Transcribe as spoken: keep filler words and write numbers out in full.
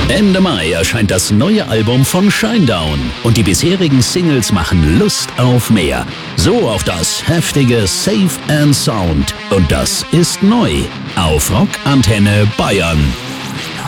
Ende Mai erscheint das neue Album von Shinedown und die bisherigen Singles machen Lust auf mehr. So auch das heftige Safe and Sound. Und das ist neu auf Rock Antenne Bayern.